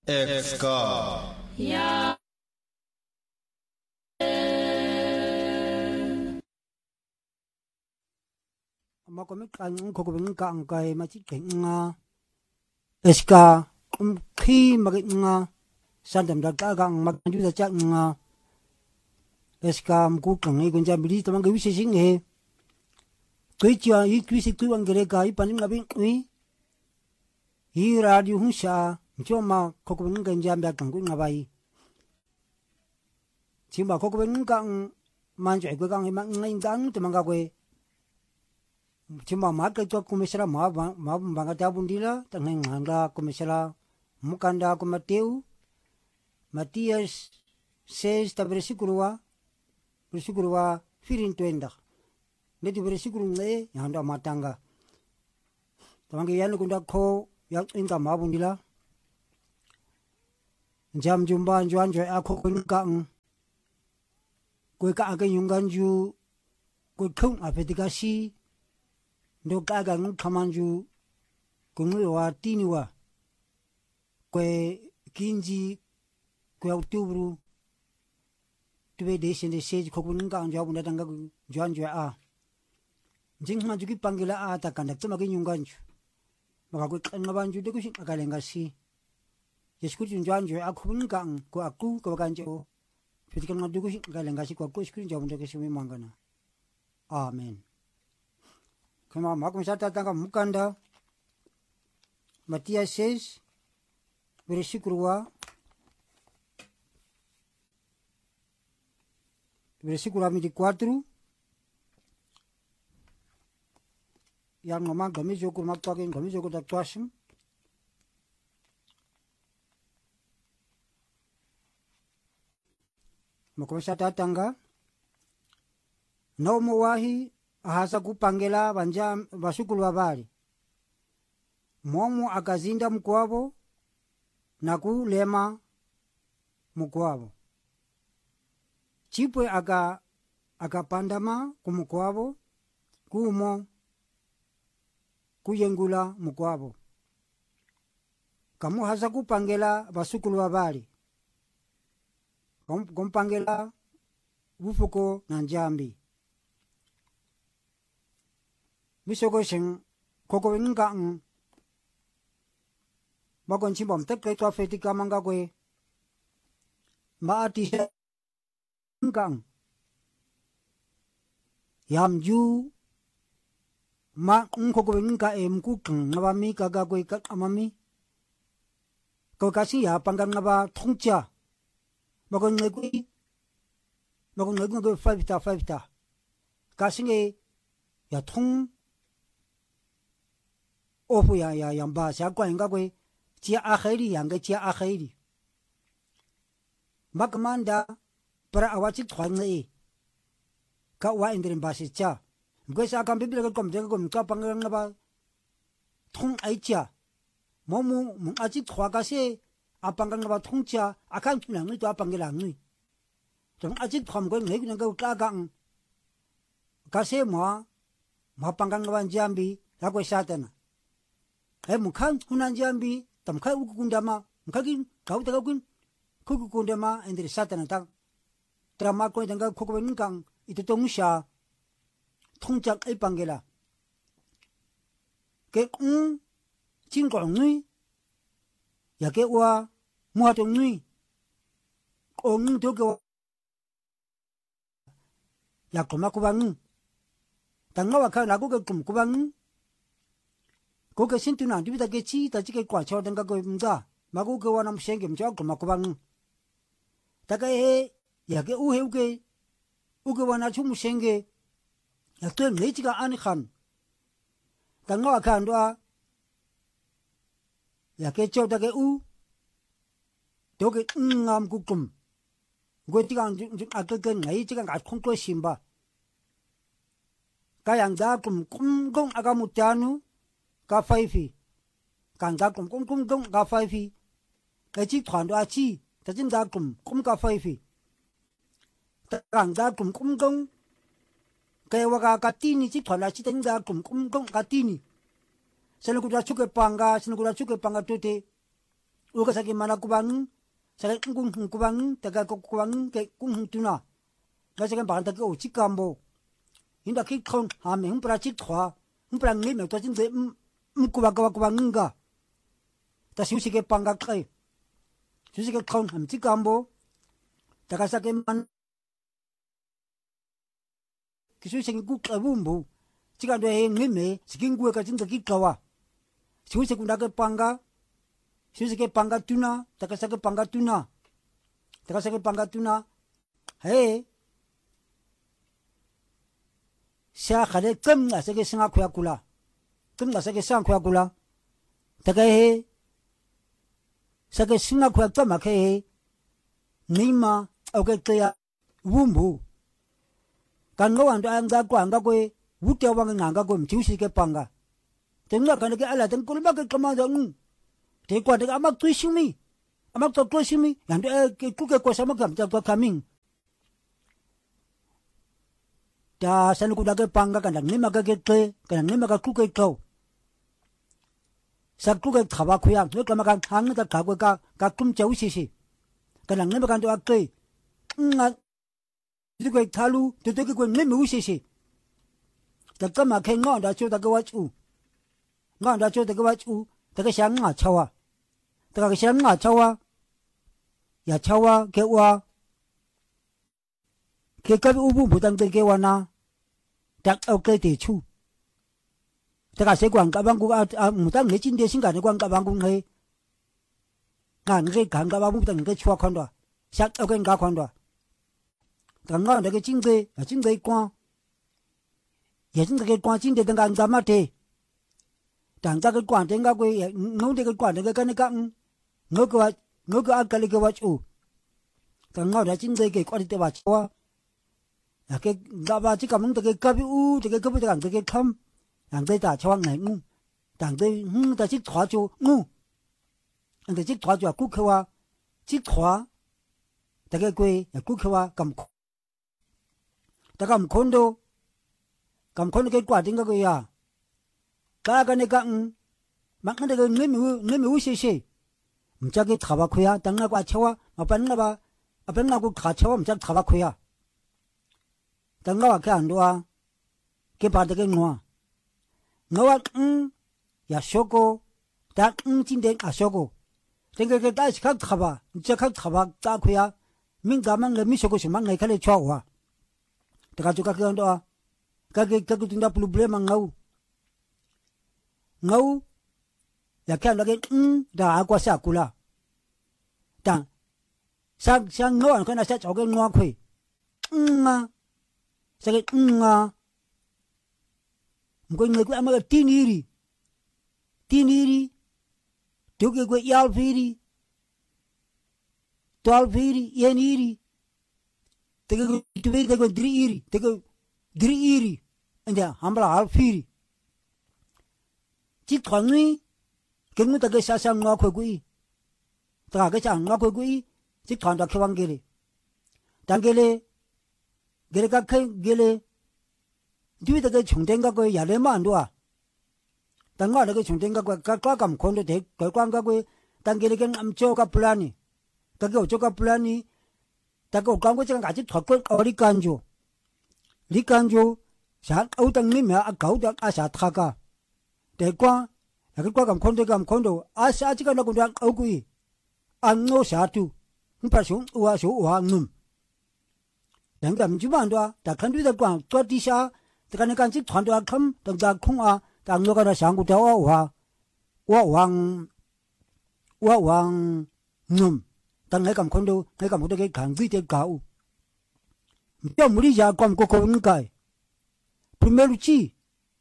Exka Ya Makomi kanung ko kubing kaang kay machikeng nga eska khi nga sandam dagdagang magju sa chat nga eska mkukang e gunja bili tamang gawi sing he kuicha yi kwisi kuwang gere ka i panim ngabing i radio hunsha mchoma ko kubing ganja mbak kang ngabai chimba ko kubing kang manjo e kang ngai dang tamang ga kwe Cuma makai tu komisara ma bangga tabundila tengah nganga komisara mukanda aku Mateu Matias 6 versículo 24 neti versículo nge yang anda matanga tamangi yanu kunda ko yang inga mabundila jam jumba juan joy aku kunkang kue ka aga yunganju kue kung apetikasi ndo kaga ngun kamanju kungwe wa tini wa kwe kinji kwe Oktober tuwe desende seji kokun nga anja bunda tanga juan jua a jing ma juki panggila a ta kandak tuma ke nyunganju maka kwe ngabanju de kusin akalenga si yeskuti juan jua a kokun nga ko aku ko kanjo fitikan ngadu kusin akalenga si ko aku skutin jabunda ke sumi mangana amen. Kama makum sata tanga mukanda Matias 6 versículo 24 yang ngomong kami jokur maktakin kami jokur tak tuasim makum sata tanga no wahi ahasa kupangela banja basukulu babali momo akazinda mkwabo na kulema mkwabo chipwe akapandama kumkwabo kumo kuyengula mkwabo kamu hasa kupangela basukulu babali kumpangela bufuko na njambi misoko sing koko nga bagon chimbom tek kai to feti kamanga kwe maati nga yamju ma koko nga ku ngabami kaga kwe ka amami ko kasi ya panggang ngaba thongcha bagon ngekui 5 ta kasi ya thong ofu ya yamba sa kwa nga kwe chia akhiri yanga chia akhiri makmanda para awachi thwange ka wa indrin basi cha ngwe sa kam biblia ko kom ka pangang ba thong aicha momu mung achi thwa ka se apangang ba thong cha akan chuna ngi to apangela ngi tong achi thwam ko ngi nga ka gang ka se ma pangang ba jambi la ko satana mukhan hunan jambi tamkha ukundama mukhakin kautaka kun kukundama endri satana tak trama ko danga khokwen kang itu tongsha thongchak ai pangela ke chingko ngui ya ke wa muha to ngui ong to ke ya koma ko bang tanga wa kha lagu ke kum ko bang ko ke sintuna dibita ke chi ta chi ke kwa chaw danga ko mza magu ke wanam senge mcha ko makubang ta ke he ya ke u he u ke wana chu musenge ya to ne chi ga an khan tanga wa khan doa ya ke chaw ta ke u to ke ngam ku kum go ti ga a ke ngai chi ga khong ko simba ka yang da kum gong aga mutanu ka faifi kan da kum gong ka faifi ka chi thwan do a chi ta jin da kum ka faifi ta kan da kum gong ka wa ka tini chi thwan a chi ta jin da kum gong ka tini sene ku da chu ke panga tote uga sake mana kubang sake kung kubang taga kubang ke kung tuna ga sake ba ta ko chikambo inda ki khon ha me pra chi thwa pra ngi me to chin de kubang nga ta siu sike panga kai siu sike khon ham chikambo taga sake man kisu sake ku kabumbo chiga do he ngi me sikin ku ka chin de ki kawa siu sake kunda ke panga Sike panga tuna, taka sake panga tuna. Hey, siya kade kem nga sake singa kuya kula. Taka he, sake singa kuya kama ke he, nima oke kaya wumbu. Kanga wando anga kwe, wute wanga kwe mchiu sike panga. Tenga kane ke ala, ten kulba ke kamanda te kwa de amak tuishimi yande ke kuke ko sama kam ta coming ta san ku dage panga kan ni maga ke kan ni maga kuke to sa kuke khaba khuya ne kama kan hang ta ka kum chau si kan ni maga to akai nga di ko thalu te ko ni mu si ta kama ke ngo da chu da ga wachu ta ka shang nga chawa ta ka shang nga chawa ya chawa ke wa ke ka ubu budang de ke wana ta okay te chu ta ka se kwang ka bang ku mutang ne chin de sing ka ne kwang ka bang ku ngai kan ge kan ka ba bu tang ke chwa khon do sak okay ka khon do ta nga de ke chin de kwa ya chin de ke kwa chin de dang ka ma te tang ta ke kwa den ga kwe ngau de ke kwa de ke ne ka ngau ko akali ke wa chu ta ngau da chin de ke kwa de wa chwa ya ke ga ba chi kam de ke ka bi u de ke ka bi de ke kham yang de ta chwa ngai ngu tang de ta chi thwa chu ngu ang de chi thwa chu ku ke wa chi thwa de ke kwe ya ku ke wa kam ta kam khondo ke kwa ding ga ko ya ka ne ka mak ne de ne mi u she mcha ke thaba khoya tang na kwa chawa apan na ku kha chawa mcha thaba khoya tang na wa ka andwa ke pa de ke ngwa ya shoko ta chin de a shoko de ke ta khak thaba mcha khak thaba ta khoya min ga mang le mi shoko shima ngai khale chwa wa ta ka chu ka ke andwa ka ke tinda problem ngau ya kan lagi da agua sa kula dan sang ngau an kana sa choge ngwa khoi sa ke mko ngai ku ama tiniri tuke ku yalfiri tolfiri yeniri tege ku driiri anda hambla alfiri chỉ thoáng nuôi cái người ta cái sao sang ngõ khơi quỷ ta cái sang ngõ khơi quỷ chỉ thoáng đó khơi vang gele đang gele các khơi gele duy ta cái chung đen các cái nhà lấy mà ăn đua đang ngõ cái chung đen các cầm con để cái quan các cái đang gele cái âm châu các plani các cái châu các plani ta cái quan cái chẳng cả chỉ thoáng cái ở đi canjo sáng âu tăng ní mẹ cậu được asa thaka để qua là cái qua cầm con đồ asa chỉ có nó cũng đang âu quy ăn ngô sa tu không phải xuống ua ngum đang cầm chú bạn đó ta khăn đuôi ta quăng cho đi xa ta cái này can chỉ thoáng đó không đang đang không đang ngô cái nó sáng cũng đâu ua ngum đang ngay cầm con đồ ngay cầm cái khăn đuôi ta cào cho muri ya kom ko ngai primero chi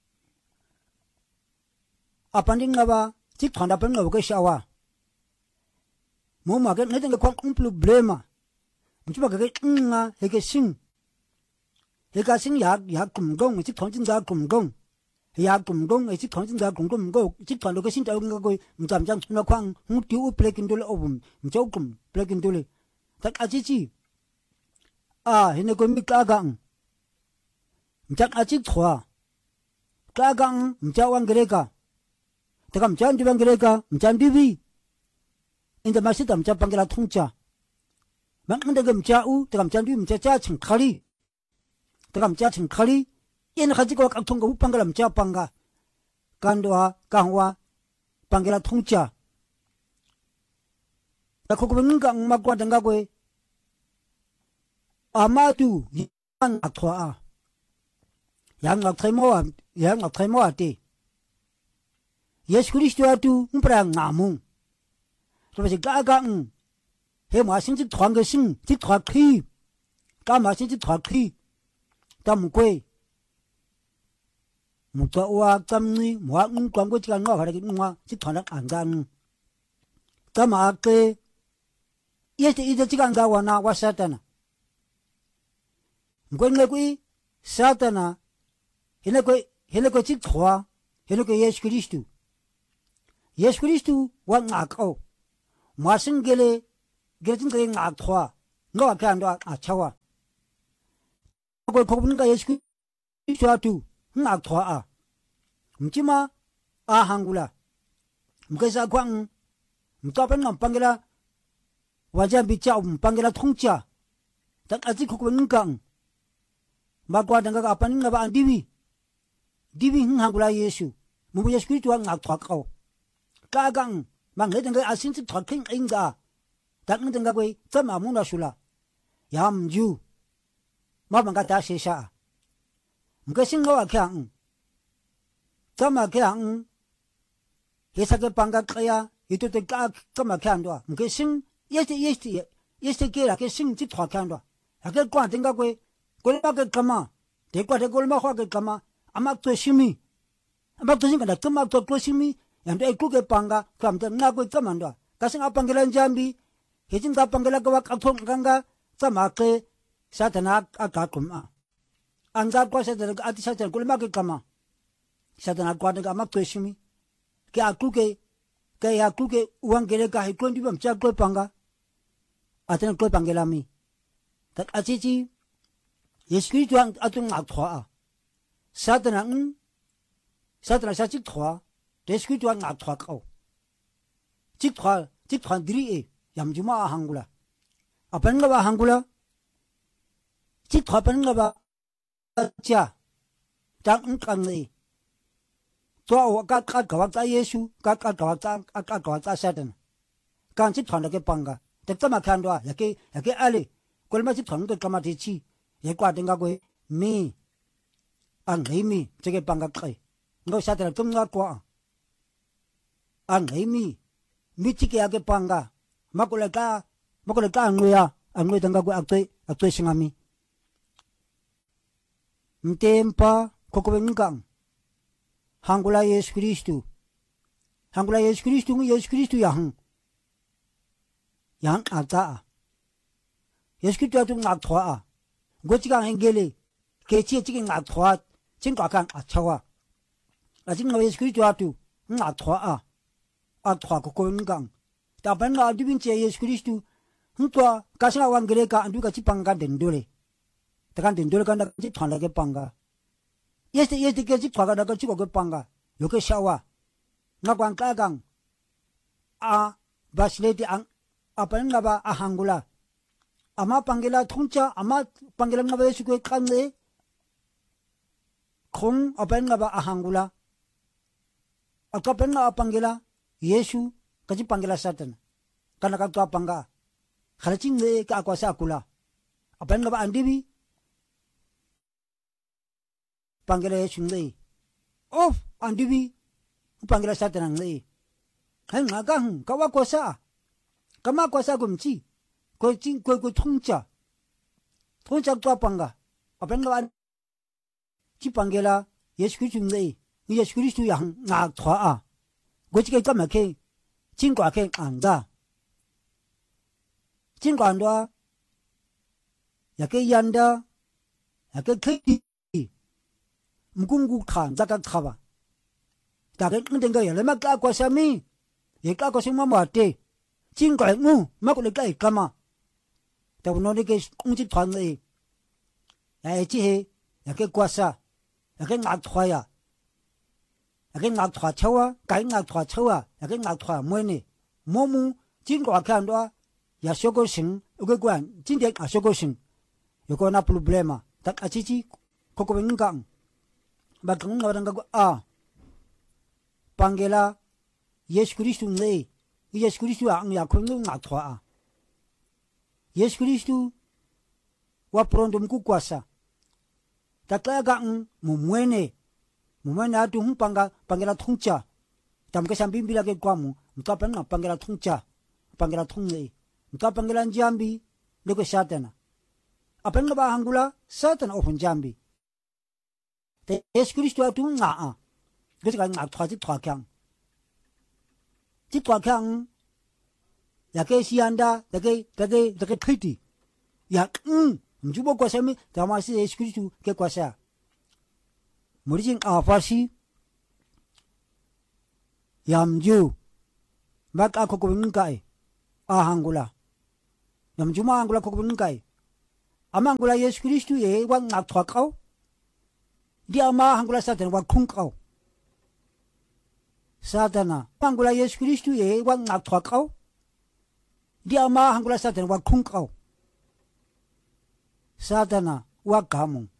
apanding ngaba chi thanda pen ngaba ke shawa mo ma ke ngeten ko problema mchiba ke nga he ke sing he ka sing ya kum gong chi thong jin da kum gong ya kum gong chi thong jin da kum gong go chi thong ko sin ta ngo ko mcham jang na kwang hu tiu plek indole obum mchau kum plek indole tak achi hene ko mi ka gang mchak achi thwa ka gang mcha wang greka takam chan di bang greka mchan di bi inda masita mcha pangela thungcha mang inda mcha u ta mcha ndu mcha cha ching khali ta mcha ching khali yen khaji ko ka thunga u pangela mcha panga kandwa kangwa pangela thungcha ta ko ko nga ma kwa danga ko amatu yang athwa yang ngakthemo ate Yesu Kristo atu mpra ngamu to be ga ga he ma sin ji thwang ge sin ji thwa khi ka ma sin ji thwa khi tam kwe mu to wa tam ni mo ng kwang ko chi ga ngo ha ge ngwa ji thwa na an gan ta ma ke ye ti ji ga ga wa na wa satana ngwe kwe satana hele ko chi thwa hele ko Yesu Kristo Yesu Kristo wa ngakao masin gele tin ke ngak thwa ngo ka ndo a chawa ko bun ka Yesu Kristo atu ngak thwa a mchima a hangula mkesa kwang mkapen ngam pangela waja bicha pangela thungcha tak aji ko bun kang magwa danga ka apan ngaba andiwi diwi hangula Yesu mu Yesu Kristo ngak thwa kao kagang mang he danga asin ti thking inga tak ng danga koi tsama muna shula yam ju ma bang ka ta she sha mga sing wa kyang tsama kyang he sa ke panga kaya ito te ka tsama kyang do mga sing yesti ke la ke sing ti thwa kyang do ha ke kwa danga koi ko ba ke kama de kwa de ko ma khwa ke kama ama to shimi ama to sing ka tsama to shimi yang dai kuke panga kam ta na ko kamandwa kasing apangela njambi hejin ka pangela ka thong ganga sama ke satana akakum a anga ko satana ati satana ko ma ke kama satana ko daga ma kweshimi ke akuke ke ya kuke uangere ka hikon di bam cha ko panga atana ko pangela mi tak achichi Yesu tuang atung athwa satana sa chi thwa Yesu tuang athwa kao chi thwa dri e yamjuma hangula apanga ba hangula chi thwa panga ba cha tang kang ne to ka ka ta Yesu ka ta satan kan chi thwa ke panga te tama khan do ya ke ale kol ma chi thwa ke kama ti chi ye kwa denga ko mi ang mi che ke panga kai ngo satan tum nga kwa ang mi chi ke age panga makole ka ngoya angwe danga ko akte singami mtempa kokobengang hangula Yesu Kristo yang ata Yesu Kristo tu ngak thwa gochiga hengele ke chi ngak thwa chin ka kan achawa ajin ngo Yesu Kristo tu ngak thwa athwa kokobengang ta banga dibin che Yesu Kristo ntwa kasha wangere ka andu ka chipanga dendole takan dendole kan da chi thwala ke panga yeste ke chi thwaga da ka chi ko ke panga yo ke shawa na kwang ka gang a basleti ang apanga ba ahangula ama pangela thungcha ama pangela nga ba Yesu ko kanne khong apanga ba ahangula akapenga apangela Yesu kaji pangela satan kana ka to panga khalaching le ka kwa sa kula apan nga ba andibi pangela Yesu le of andibi pangela satan le hang nga ka wa ko sa kama ko sa gumchi ko ching ko thungcha to panga apan nga chi pangela Yesu Kristo le Yesu Kristo yang nga thwa gochike kama ke chingwa ke anga chingwa ndo yake yanda yake kiti mkungu khan zaka khaba ta ke ndenga yale maka kwa sami ye ka ko sima mate chingwa mu makule kai kama ta uno ne ke kungji thwan ne ya chi he yake kwasa yake ngak thwaya yake ngak thwa chawa kai ngak thwa chawa yake ngak thwa moine momu 经过看到也小个行，有个关今天啊小个行，有个那 problema， 但啊自己可可能讲，把讲到那个啊，panggela Yesus Kristus ne, Yesus Kristus ang yakon ng atwa. Yesus Kristus wa pronto mkukwasa. Tatlaga ang mumwene atu panggela tungcha. Tam kasambi bila ke kwamu, mkapan nga panggela tungcha, panggela tungne. Mkapanggela njambi leko satana. Apan nga ba hangula satana ofun jambi. Te Yesus Kristus atu nga. Kasi ka nga atwa kyang. Ti kyang ya ke sianda, ya ke piti. Ya mjubo kwa sami tamasi Yesus Kristus ke kwasa. Murijing afasi yamju bak ako ko ngkai ahangula yamjuma angula ko ngkai amangula Yesus Kristus ye wang atwakau dia ma hangula satan wa kungkau satana angula Yesus Kristus ye wang atwakau dia ma hangula satan wa kungkau satana wa kamu